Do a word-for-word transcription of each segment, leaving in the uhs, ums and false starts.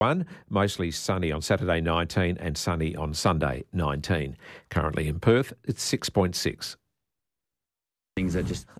One, mostly sunny on Saturday nineteen and sunny on Sunday nineteen. Currently in Perth, it's six point six. Things are just...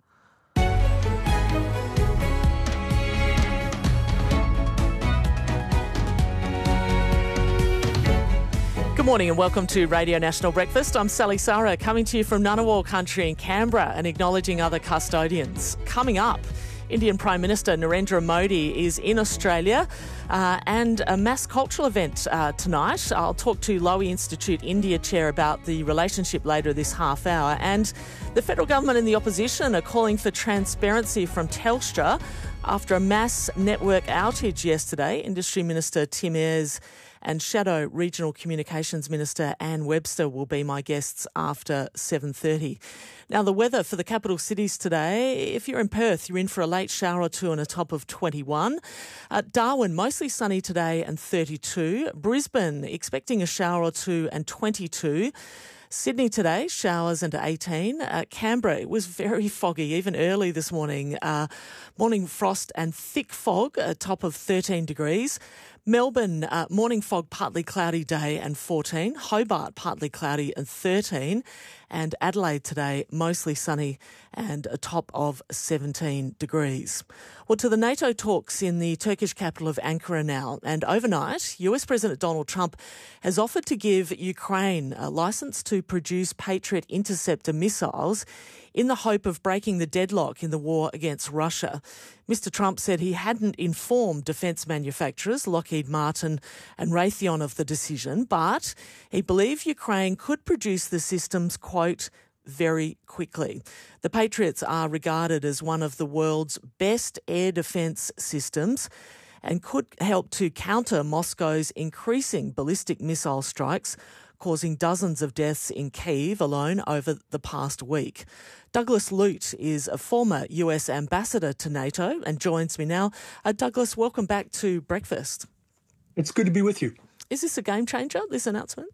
Good morning and welcome to Radio National Breakfast. I'm Sally Sara, coming to you from Ngunnawal country in Canberra and acknowledging other custodians. Coming up, Indian Prime Minister Narendra Modi is in Australia uh, and a mass cultural event uh, tonight. I'll talk to Lowy Institute India Chair about the relationship later this half hour. And the federal government and the opposition are calling for transparency from Telstra after a mass network outage yesterday. Industry Minister Tim Ayres and Shadow Regional Communications Minister Anne Webster will be my guests after seven thirty. Now, the weather for the capital cities today, if you're in Perth, you're in for a late shower or two and a top of twenty-one. Uh, Darwin, mostly sunny today and thirty-two. Brisbane, expecting a shower or two and twenty-two. Sydney today, showers and eighteen. Uh, Canberra, it was very foggy, even early this morning. Uh, morning frost and thick fog, a top of thirteen degrees. Melbourne, uh, morning fog, partly cloudy day and fourteen. Hobart, partly cloudy and thirteen. And Adelaide today, mostly sunny and a top of seventeen degrees. Well, to the NATO talks in the Turkish capital of Ankara now. And overnight, U S President Donald Trump has offered to give Ukraine a licence to produce Patriot interceptor missiles in the hope of breaking the deadlock in the war against Russia. Mister Trump said he hadn't informed defence manufacturers Lockheed Martin and Raytheon of the decision, but he believed Ukraine could produce the systems, quote, very quickly. The Patriots are regarded as one of the world's best air defence systems and could help to counter Moscow's increasing ballistic missile strikes, causing dozens of deaths in Kyiv alone over the past week. Douglas Lute is a former U S ambassador to NATO and joins me now. Uh, Douglas, welcome back to Breakfast. It's good to be with you. Is this a game changer, this announcement?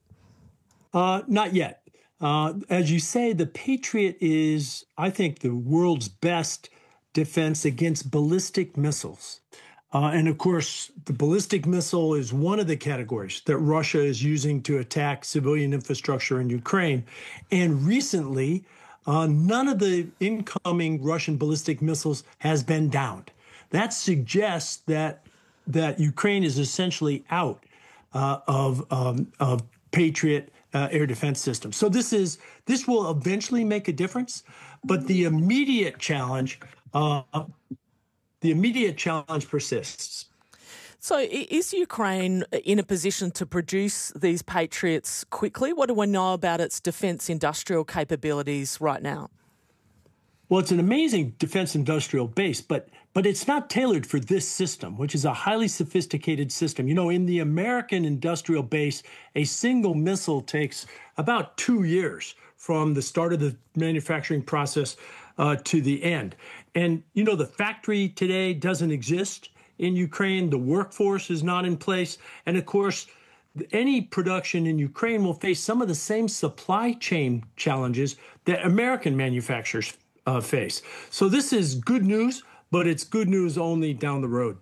Uh, not yet. Uh, as you say, the Patriot is, I think, the world's best defense against ballistic missiles. Uh, and of course, the ballistic missile is one of the categories that Russia is using to attack civilian infrastructure in Ukraine. And recently, uh, none of the incoming Russian ballistic missiles has been downed. That suggests that that Ukraine is essentially out uh, of um, of Patriot uh, air defense systems. So this is this will eventually make a difference, but the immediate challenge. Uh, The immediate challenge persists. So is Ukraine in a position to produce these Patriots quickly? What do we know about its defence industrial capabilities right now? Well, it's an amazing defence industrial base, but but it's not tailored for this system, which is a highly sophisticated system. You know, in the American industrial base, a single missile takes about two years from the start of the manufacturing process uh, to the end. And, you know, the factory today doesn't exist in Ukraine. The workforce is not in place. And, of course, any production in Ukraine will face some of the same supply chain challenges that American manufacturers uh, face. So this is good news, but it's good news only down the road.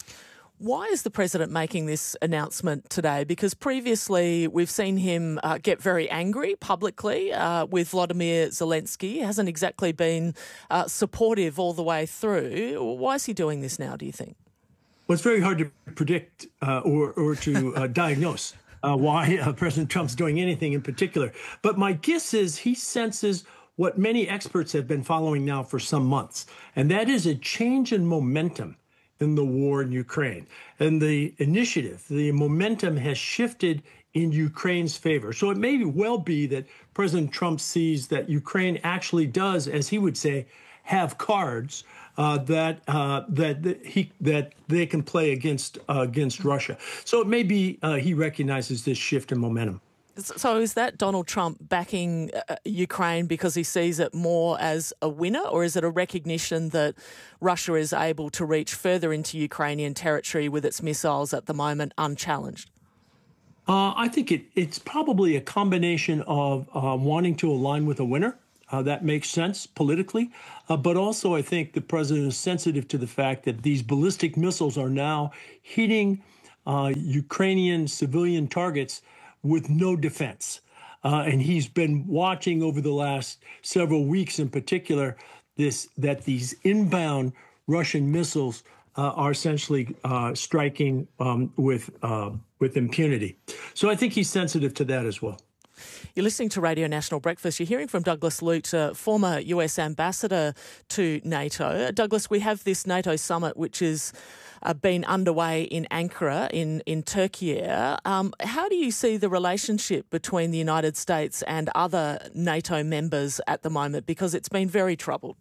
Why is the president making this announcement today? Because previously we've seen him uh, get very angry publicly uh, with Volodymyr Zelensky. He hasn't exactly been uh, supportive all the way through. Why is he doing this now, do you think? Well, it's very hard to predict uh, or, or to uh, diagnose uh, why uh, President Trump's doing anything in particular. But my guess is he senses what many experts have been following now for some months, and that is a change in momentum in the war in Ukraine. And the initiative, the momentum has shifted in Ukraine's favor. So it may well be that President Trump sees that Ukraine actually does, as he would say, have cards uh, that uh, that that he that they can play against uh, against Russia. So it may be uh, he recognizes this shift in momentum. So is that Donald Trump backing uh, Ukraine because he sees it more as a winner, or is it a recognition that Russia is able to reach further into Ukrainian territory with its missiles at the moment unchallenged? Uh, I think it, it's probably a combination of uh, wanting to align with a winner. Uh, that makes sense politically. Uh, but also, I think the president is sensitive to the fact that these ballistic missiles are now hitting uh, Ukrainian civilian targets with no defense. Uh, and he's been watching over the last several weeks in particular this that these inbound Russian missiles uh, are essentially uh, striking um, with uh, with impunity. So I think he's sensitive to that as well. You're listening to Radio National Breakfast. You're hearing from Douglas Lute, uh, former U S ambassador to NATO. Douglas, we have this NATO summit which has uh, been underway in Ankara in, in Turkey. Um, how do you see the relationship between the United States and other NATO members at the moment? Because it's been very troubled.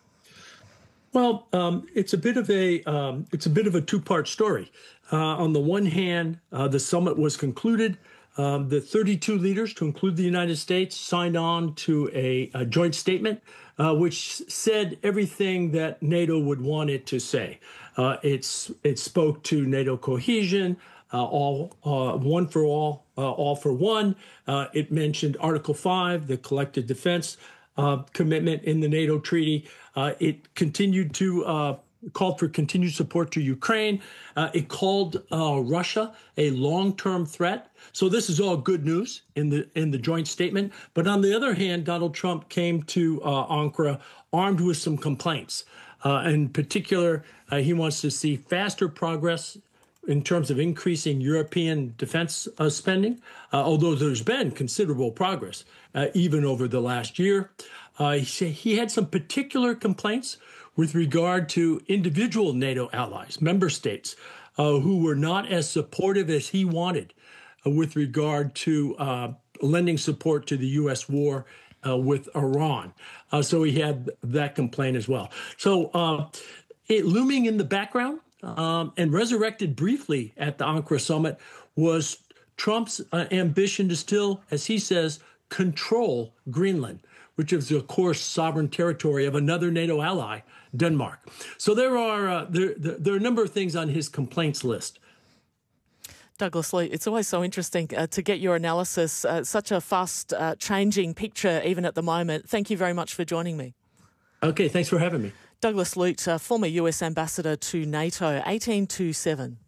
Well, um, it's a bit of a um, it's a bit of a two-part story. Uh, on the one hand, uh, the summit was concluded. Um, the thirty-two leaders, to include the United States, signed on to a, a joint statement uh, which said everything that NATO would want it to say. Uh, it's it spoke to NATO cohesion, uh, all uh, one for all, uh, all for one. Uh, it mentioned Article Five, the collective defense uh, commitment in the NATO treaty. Uh, it continued to uh, called for continued support to Ukraine. Uh, it called uh, Russia a long-term threat. So this is all good news in the in the joint statement. But on the other hand, Donald Trump came to uh, Ankara armed with some complaints. Uh, in particular, uh, he wants to see faster progress in terms of increasing European defense uh, spending, uh, although there's been considerable progress uh, even over the last year. Uh, he, he had some particular complaints with regard to individual NATO allies, member states, uh, who were not as supportive as he wanted uh, with regard to uh, lending support to the U S war uh, with Iran. Uh, so he had that complaint as well. So uh, it, looming in the background um, and resurrected briefly at the Ankara summit was Trump's uh, ambition to still, as he says, control Greenland, which is, of course, sovereign territory of another NATO ally, Denmark. So there are uh, there, there are a number of things on his complaints list. Douglas Lute, it's always so interesting uh, to get your analysis. Uh, such a fast uh, changing picture even at the moment. Thank you very much for joining me. Okay, thanks for having me. Douglas Lute, uh, former U S ambassador to NATO, eighteen two seven.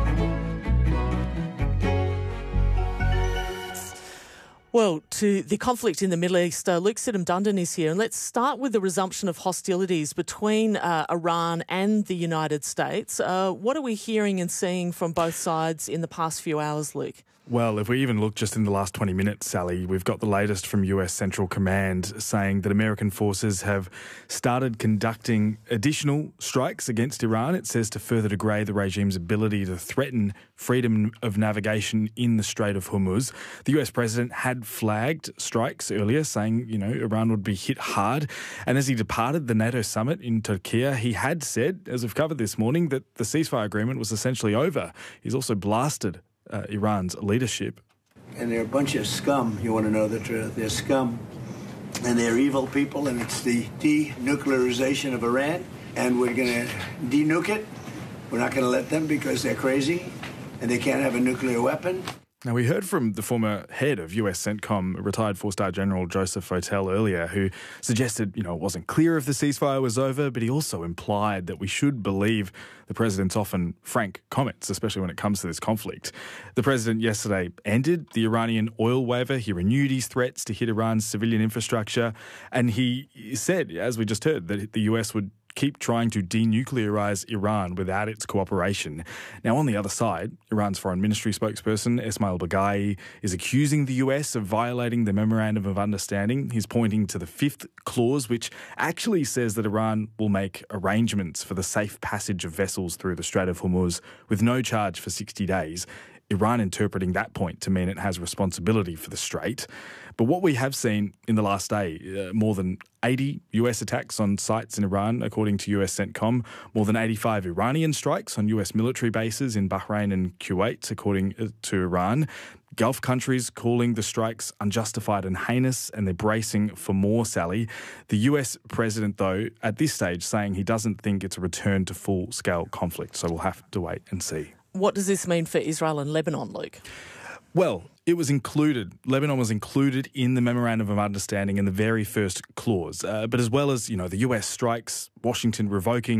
Well, to the conflict in the Middle East, uh, Luke Sidham-Dundon is here. And let's start with the resumption of hostilities between uh, Iran and the United States. Uh, what are we hearing and seeing from both sides in the past few hours, Luke? Well, if we even look just in the last twenty minutes, Sally, we've got the latest from U S Central Command saying that American forces have started conducting additional strikes against Iran. It says to further degrade the regime's ability to threaten freedom of navigation in the Strait of Hormuz. The U S president had flagged strikes earlier, saying, you know, Iran would be hit hard. And as he departed the NATO summit in Turkey, he had said, as we've covered this morning, that the ceasefire agreement was essentially over. He's also blasted Uh, Iran's leadership. And they're a bunch of scum. You want to know the truth. They're scum. And they're evil people, and it's the denuclearization of Iran. And we're going to denuke it. We're not going to let them because they're crazy, and they can't have a nuclear weapon. Now, we heard from the former head of U S CENTCOM, retired four-star General Joseph Votel earlier, who suggested, you know, it wasn't clear if the ceasefire was over, but he also implied that we should believe the president's often frank comments, especially when it comes to this conflict. The president yesterday ended the Iranian oil waiver. He renewed his threats to hit Iran's civilian infrastructure, and he said, as we just heard, that the U S would keep trying to denuclearize Iran without its cooperation. Now, on the other side, Iran's foreign ministry spokesperson, Esmail Baghai, is accusing the U S of violating the Memorandum of Understanding. He's pointing to the fifth clause, which actually says that Iran will make arrangements for the safe passage of vessels through the Strait of Hormuz with no charge for sixty days. Iran interpreting that point to mean it has responsibility for the strait. But what we have seen in the last day, uh, more than eighty U S attacks on sites in Iran, according to U S CENTCOM, more than eighty-five Iranian strikes on U S military bases in Bahrain and Kuwait, according to Iran. Gulf countries calling the strikes unjustified and heinous, and they're bracing for more, Sally. The U S president, though, at this stage saying he doesn't think it's a return to full-scale conflict, so we'll have to wait and see. What does this mean for Israel and Lebanon, Luke? Well, it was included. Lebanon was included in the Memorandum of Understanding in the very first clause. Uh, but as well as, you know, the U S strikes, Washington revoking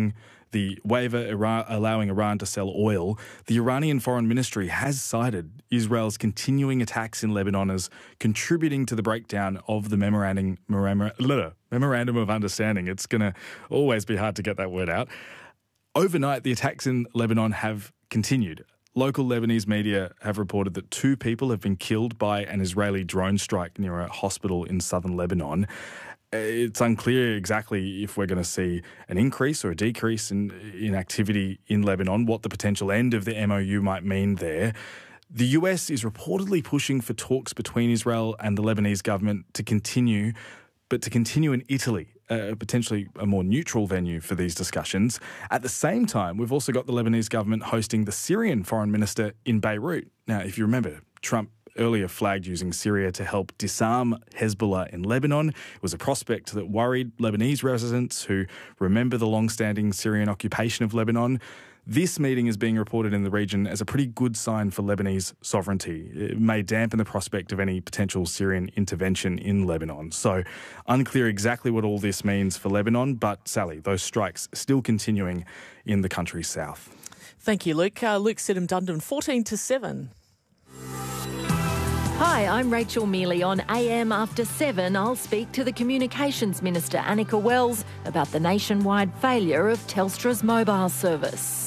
the waiver Iran, allowing Iran to sell oil, the Iranian Foreign Ministry has cited Israel's continuing attacks in Lebanon as contributing to the breakdown of the memorandum, memorandum of understanding. It's going to always be hard to get that word out. Overnight, the attacks in Lebanon have continued. Local Lebanese media have reported that two people have been killed by an Israeli drone strike near a hospital in southern Lebanon. It's unclear exactly if we're going to see an increase or a decrease in, in activity in Lebanon, what the potential end of the M O U might mean there. The U S is reportedly pushing for talks between Israel and the Lebanese government to continue, but to continue in Italy, uh, potentially a more neutral venue for these discussions. At the same time, we've also got the Lebanese government hosting the Syrian foreign minister in Beirut. Now, if you remember, Trump earlier flagged using Syria to help disarm Hezbollah in Lebanon. It was a prospect that worried Lebanese residents who remember the long-standing Syrian occupation of Lebanon. This meeting is being reported in the region as a pretty good sign for Lebanese sovereignty. It may dampen the prospect of any potential Syrian intervention in Lebanon. So unclear exactly what all this means for Lebanon, but Sally, those strikes still continuing in the country's south. Thank you, Luke. Uh, Luke Sidham-Dundon, fourteen to seven. Hi, I'm Rachel Mealy. On A M After seven, I'll speak to the Communications Minister, Annika Wells, about the nationwide failure of Telstra's mobile service.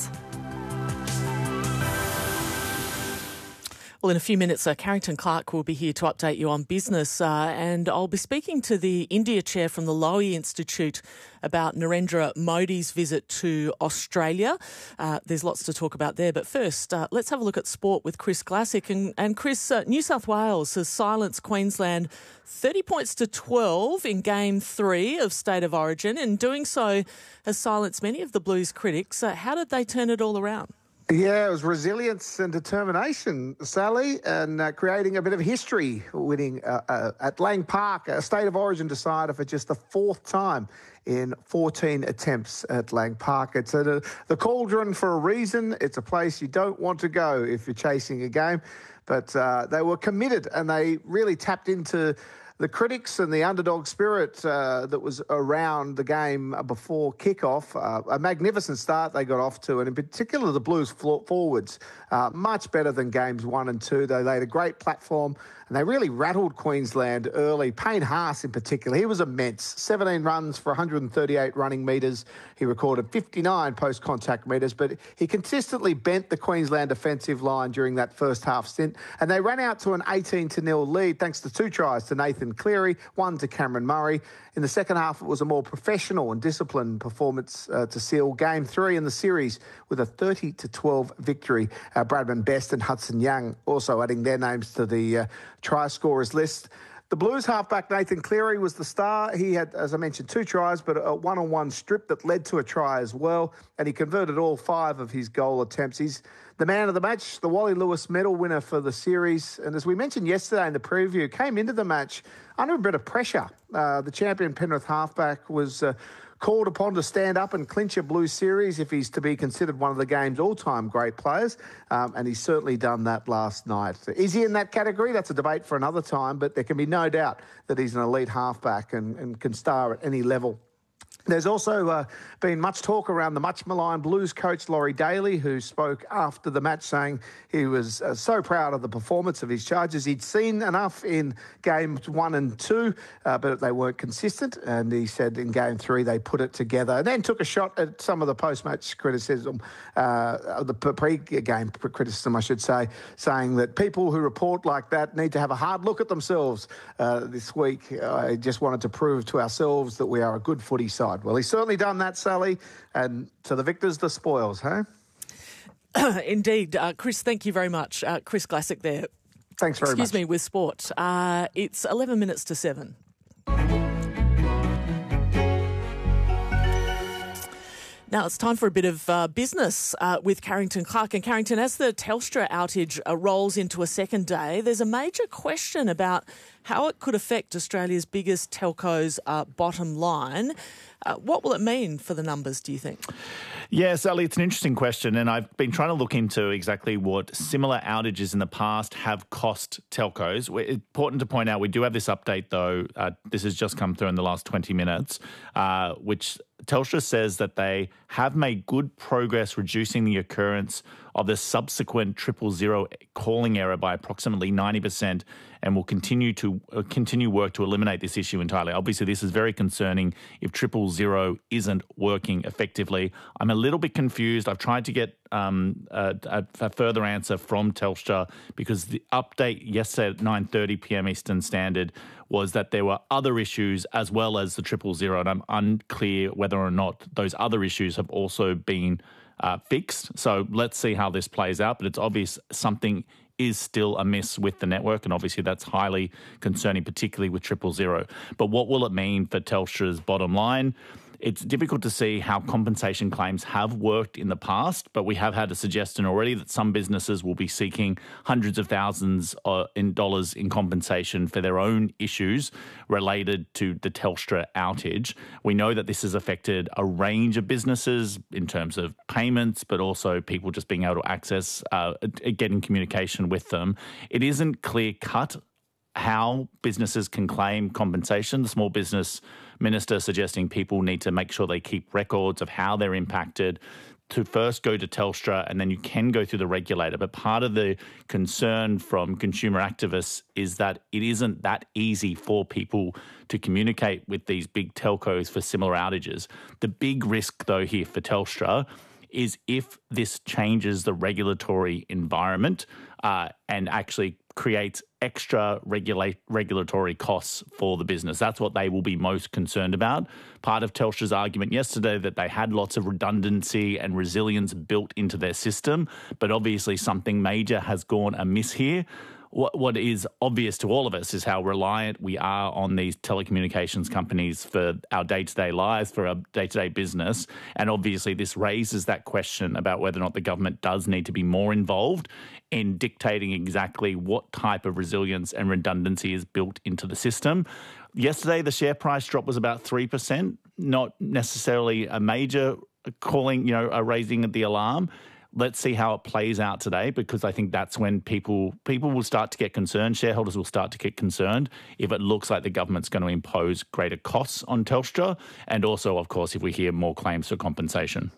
Well, in a few minutes, uh, Carrington Clark will be here to update you on business, uh, and I'll be speaking to the India chair from the Lowy Institute about Narendra Modi's visit to Australia. Uh, there's lots to talk about there, but first, uh, let's have a look at sport with Chris Glassick. And, and Chris, uh, New South Wales has silenced Queensland thirty points to twelve in Game three of State of Origin. In doing so, has silenced many of the Blues' critics. Uh, how did they turn it all around? Yeah, it was resilience and determination, Sally, and uh, creating a bit of history, winning uh, uh, at Lang Park, a State of Origin decider for just the fourth time in fourteen attempts at Lang Park. It's a, the cauldron for a reason. It's a place you don't want to go if you're chasing a game, but uh, they were committed and they really tapped into the critics and the underdog spirit uh, that was around the game before kickoff. Uh, a magnificent start they got off to, and in particular the Blues forwards, uh, much better than games one and two. They laid a great platform and they really rattled Queensland early. Payne Haas in particular, he was immense. seventeen runs for one hundred thirty-eight running metres. He recorded fifty-nine post-contact metres, but he consistently bent the Queensland defensive line during that first half stint, and they ran out to an eighteen to nil lead thanks to two tries to Nathan Cleary, one to Cameron Murray. In the second half, it was a more professional and disciplined performance uh, to seal game three in the series with a thirty to twelve victory. Uh, Bradman Best and Hudson Young also adding their names to the uh, try scorers list. The Blues halfback Nathan Cleary was the star. He had, as I mentioned, two tries, but a one-on-one strip that led to a try as well, and he converted all five of his goal attempts. He's the man of the match, the Wally Lewis medal winner for the series, and as we mentioned yesterday in the preview, came into the match under a bit of pressure. Uh, the champion Penrith halfback was uh, called upon to stand up and clinch a Blues series if he's to be considered one of the game's all-time great players, um, and he's certainly done that last night. Is he in that category? That's a debate for another time, but there can be no doubt that he's an elite halfback and, and can star at any level. There's also uh, been much talk around the much-maligned Blues coach Laurie Daly, who spoke after the match saying he was uh, so proud of the performance of his Chargers. He'd seen enough in games one and two, uh, but they weren't consistent. And he said in game three they put it together. And then took a shot at some of the post-match criticism, uh, the pre-game criticism, I should say, saying that people who report like that need to have a hard look at themselves uh, this week. I just wanted to prove to ourselves that we are a good footy side. Well, he's certainly done that, Sally, and to the victors, the spoils, huh? Indeed. Uh, Chris, thank you very much. Uh, Chris Glassick there. Thanks very Excuse much. Excuse me, with sport. Uh, it's eleven minutes to seven. Now it's time for a bit of uh, business uh, with Carrington Clark. And Carrington, as the Telstra outage uh, rolls into a second day, there's a major question about how it could affect Australia's biggest telco's uh, bottom line. Uh, what will it mean for the numbers, do you think? Yeah, Sally, it's an interesting question, and I've been trying to look into exactly what similar outages in the past have cost telcos. It's important to point out we do have this update, though. Uh, this has just come through in the last twenty minutes, uh, which Telstra says that they have made good progress reducing the occurrence of the subsequent triple zero calling error by approximately ninety percent, and will continue to uh, continue work to eliminate this issue entirely. Obviously, this is very concerning if triple zero isn't working effectively. I'm a little bit confused. I've tried to get um, a, a, a further answer from Telstra because the update yesterday at nine thirty p.m. Eastern Standard was that there were other issues as well as the triple zero, and I'm unclear whether or not those other issues have also been uh, fixed. So let's see how this plays out, but it's obvious something is still amiss with the network, and obviously that's highly concerning, particularly with triple zero. But what will it mean for Telstra's bottom line? It's difficult to see how compensation claims have worked in the past, but we have had a suggestion already that some businesses will be seeking hundreds of thousands in dollars in compensation for their own issues related to the Telstra outage. We know that this has affected a range of businesses in terms of payments, but also people just being able to access, uh, getting communication with them. It isn't clear-cut how businesses can claim compensation. The Small Business Minister suggesting people need to make sure they keep records of how they're impacted, to first go to Telstra and then you can go through the regulator. But part of the concern from consumer activists is that it isn't that easy for people to communicate with these big telcos for similar outages. The big risk, though, here for Telstra is if this changes the regulatory environment uh, and actually creates extra regulate, regulatory costs for the business. That's what they will be most concerned about. Part of Telstra's argument yesterday that they had lots of redundancy and resilience built into their system, but obviously something major has gone amiss here. What, what is obvious to all of us is how reliant we are on these telecommunications companies for our day-to-day lives, for our day-to-day business. And obviously this raises that question about whether or not the government does need to be more involved in dictating exactly what type of resilience and redundancy is built into the system. Yesterday, the share price drop was about three percent, not necessarily a major calling, you know, a raising of the alarm. Let's see how it plays out today, because I think that's when people people will start to get concerned. Shareholders will start to get concerned if it looks like the government's going to impose greater costs on Telstra, and also, of course, if we hear more claims for compensation.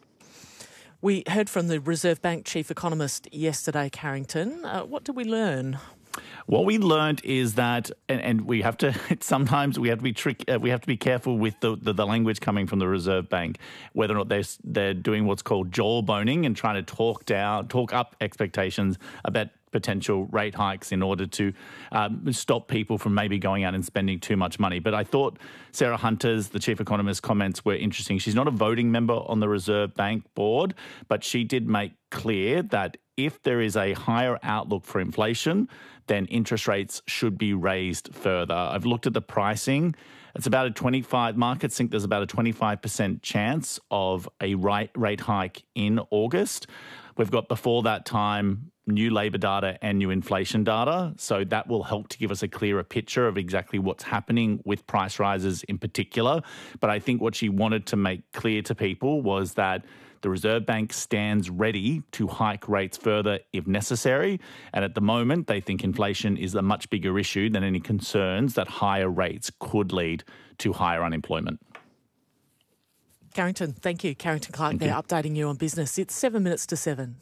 We heard from the Reserve Bank chief economist yesterday, Carrington. Uh, what did we learn? What we learned is that, and, and we have to sometimes we have to be trick, uh, we have to be careful with the, the the language coming from the Reserve Bank, whether or not they're they're doing what's called jawboning and trying to talk down, talk up expectations about potential rate hikes in order to um, stop people from maybe going out and spending too much money. But I thought Sarah Hunter's, the chief economist's comments were interesting. She's not a voting member on the Reserve Bank board, but she did make clear that if there is a higher outlook for inflation, then interest rates should be raised further. I've looked at the pricing. It's about a twenty-five, markets think there's about a twenty-five percent chance of a rate, rate hike in August. We've got before that time new labour data and new inflation data. So that will help to give us a clearer picture of exactly what's happening with price rises in particular. But I think what she wanted to make clear to people was that the Reserve Bank stands ready to hike rates further if necessary. And at the moment, they think inflation is a much bigger issue than any concerns that higher rates could lead to higher unemployment. Carrington, thank you. Carrington Clark Thank there, you. updating you on business. It's seven minutes to seven.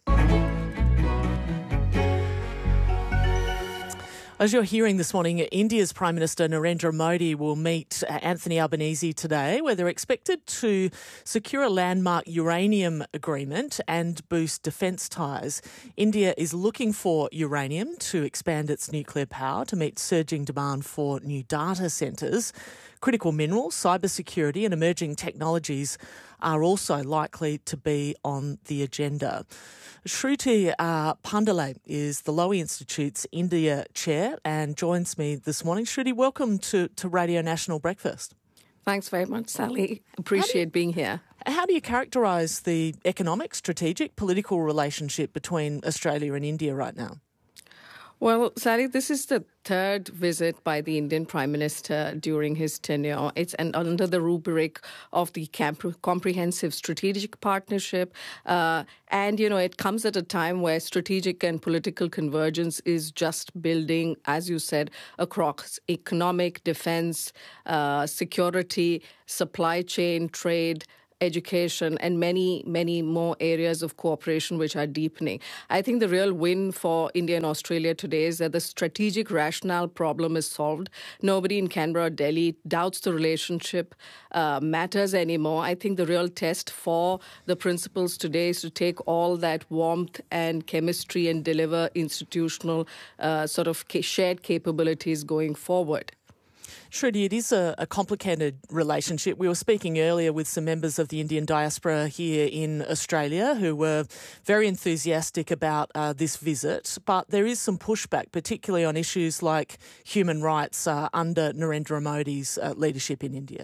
As you're hearing this morning, India's Prime Minister Narendra Modi will meet Anthony Albanese today, where they're expected to secure a landmark uranium agreement and boost defence ties. India is looking for uranium to expand its nuclear power to meet surging demand for new data centres. Critical minerals, cybersecurity and emerging technologies are also likely to be on the agenda. Shruti uh, Pandale is the Lowy Institute's India Chair and joins me this morning. Shruti, welcome to, to Radio National Breakfast. Thanks very much, Sally. Appreciate you, being here. How do you characterise the economic, strategic, political relationship between Australia and India right now? Well, Sally, this is the third visit by the Indian Prime Minister during his tenure. It's and under the rubric of the comprehensive strategic partnership. Uh, and, you know, it comes at a time where strategic and political convergence is just building, as you said, across economic, defense, uh, security, supply chain, trade, education, and many, many more areas of cooperation which are deepening. I think the real win for India and Australia today is that the strategic rationale problem is solved. Nobody in Canberra or Delhi doubts the relationship uh, matters anymore. I think the real test for the principals today is to take all that warmth and chemistry and deliver institutional uh, sort of shared capabilities going forward. Shruti, it is a, a complicated relationship. We were speaking earlier with some members of the Indian diaspora here in Australia who were very enthusiastic about uh, this visit, but there is some pushback, particularly on issues like human rights uh, under Narendra Modi's uh, leadership in India.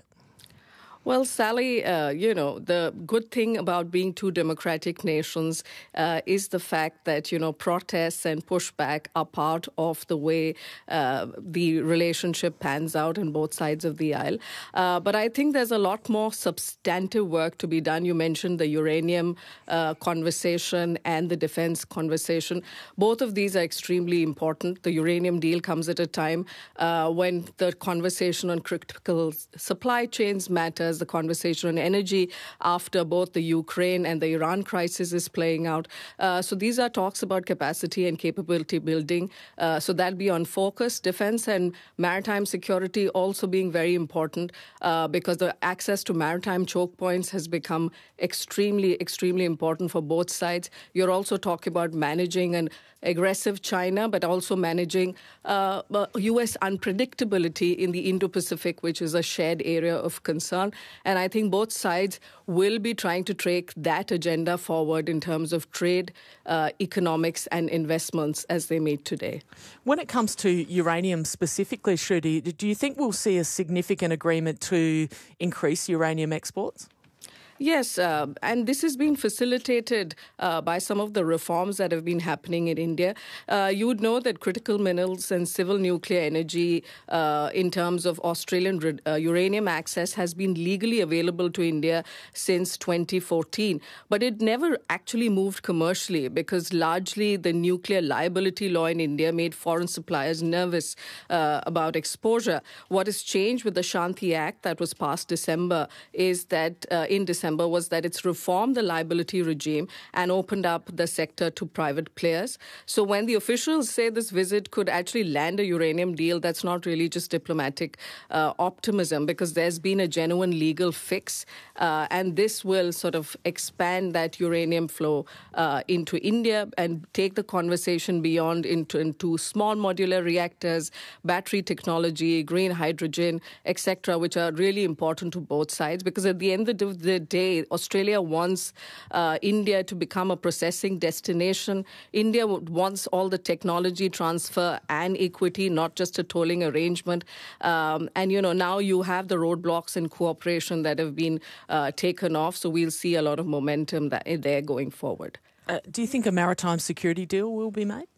Well, Sally, uh, you know, the good thing about being two democratic nations uh, is the fact that, you know, protests and pushback are part of the way uh, the relationship pans out on both sides of the aisle. Uh, but I think there's a lot more substantive work to be done. You mentioned the uranium uh, conversation and the defense conversation. Both of these are extremely important. The uranium deal comes at a time uh, when the conversation on critical supply chains matters. The conversation on energy after both the Ukraine and the Iran crisis is playing out. Uh, so these are talks about capacity and capability building. Uh, so that'll be on focus. Defense and maritime security also being very important uh, because the access to maritime choke points has become extremely, extremely important for both sides. You're also talking about managing an aggressive China, but also managing uh, U S unpredictability in the Indo-Pacific, which is a shared area of concern. And I think both sides will be trying to take that agenda forward in terms of trade, uh, economics and investments as they meet today. When it comes to uranium specifically, Shruti, do you think we'll see a significant agreement to increase uranium exports? Yes, uh, and this has been facilitated uh, by some of the reforms that have been happening in India. Uh, you would know that critical minerals and civil nuclear energy uh, in terms of Australian uh, uranium access has been legally available to India since twenty fourteen. But it never actually moved commercially because largely the nuclear liability law in India made foreign suppliers nervous uh, about exposure. What has changed with the Shanti Act that was passed December is that uh, in December was that it's reformed the liability regime and opened up the sector to private players. So when the officials say this visit could actually land a uranium deal, that's not really just diplomatic uh, optimism because there's been a genuine legal fix. Uh, and this will sort of expand that uranium flow uh, into India and take the conversation beyond into, into small modular reactors, battery technology, green hydrogen, et cetera, which are really important to both sides because at the end of the day, Australia wants uh, India to become a processing destination. India wants all the technology transfer and equity, not just a tolling arrangement. Um, and, you know, now you have the roadblocks in cooperation that have been uh, taken off. So we'll see a lot of momentum that, there going forward. Uh, do you think a maritime security deal will be made?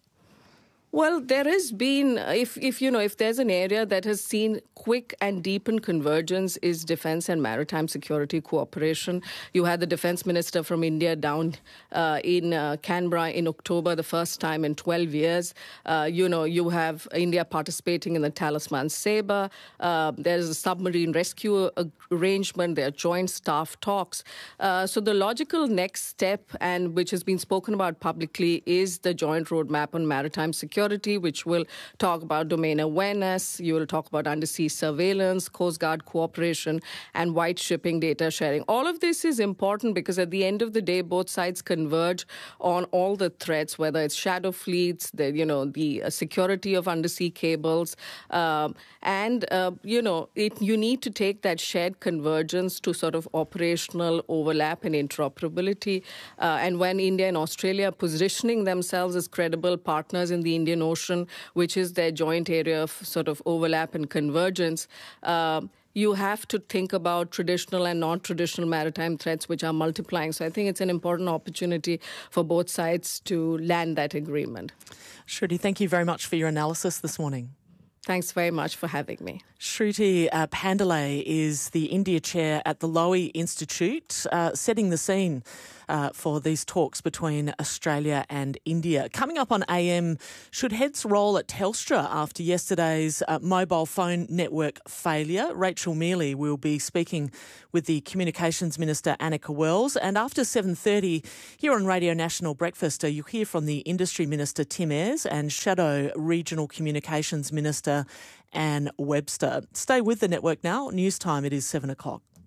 Well, there has been, if, if you know, if there's an area that has seen quick and deepened convergence is defense and maritime security cooperation. You had the defense minister from India down uh, in uh, Canberra in October, the first time in twelve years. Uh, you know, you have India participating in the Talisman Sabre. Uh, there's a submarine rescue arrangement. There are joint staff talks. Uh, so the logical next step, and which has been spoken about publicly, is the joint roadmap on maritime security. Security, which will talk about domain awareness. You will talk about undersea surveillance, Coast Guard cooperation, and white shipping data sharing. All of this is important because at the end of the day, both sides converge on all the threats, whether it's shadow fleets, the you know the uh, security of undersea cables, um, and uh, you know it, you need to take that shared convergence to sort of operational overlap and interoperability. Uh, and when India and Australia are positioning themselves as credible partners in the Indian Ocean, which is their joint area of sort of overlap and convergence, uh, you have to think about traditional and non-traditional maritime threats, which are multiplying. So I think it's an important opportunity for both sides to land that agreement. Shruti, thank you very much for your analysis this morning. Thanks very much for having me. Shruti uh, Pandale is the India chair at the Lowy Institute, uh, setting the scene uh, for these talks between Australia and India. Coming up on A M, should heads roll at Telstra after yesterday's uh, mobile phone network failure? Rachel Mealy will be speaking with the Communications Minister, Annika Wells. And after seven thirty, here on Radio National Breakfast, uh, you'll hear from the Industry Minister, Tim Ayres, and Shadow Regional Communications Minister, Anne Webster. Stay with the network now. News time, it is seven o'clock.